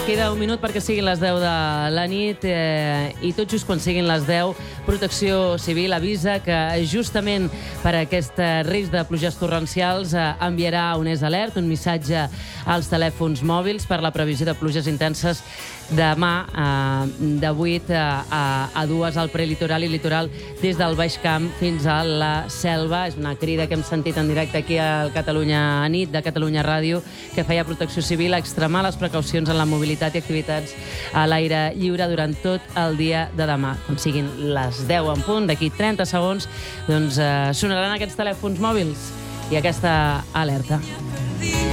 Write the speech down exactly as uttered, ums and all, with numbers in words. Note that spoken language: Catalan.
Queda un minut perquè siguin les deu de la nit eh, i tot just quan siguin les deu, Protecció Civil avisa que justament per aquest risc de pluges torrencials eh, enviarà un E S Alert, un missatge als telèfons mòbils per la previsió de pluges intenses demà eh, de vuit a, a dues al prelitoral i litoral des del Baix Camp fins a la Selva. És una crida que hem sentit en directe aquí a Catalunya a nit, de Catalunya Ràdio, que feia Protecció Civil a extremar les precaucions en la mobilitat i activitats a l'aire lliure durant tot el dia de demà. Quan siguin les deu en punt, d'aquí trenta segons, doncs eh, sonaran aquests telèfons mòbils i aquesta alerta.